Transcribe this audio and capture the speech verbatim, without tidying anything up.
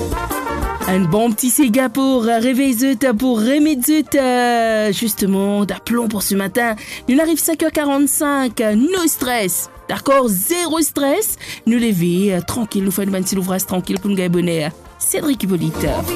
Un bon petit Sega pour réveiller zut, pour remettre zut, euh, justement, d'aplomb pour ce matin. Nous arrive cinq heures quarante-cinq, no stress. D'accord, zéro stress. Nous lever, euh, tranquille, nous faisons un petit ouvrage tranquille pour nous gagner bonheur. Cédric Hippolyte.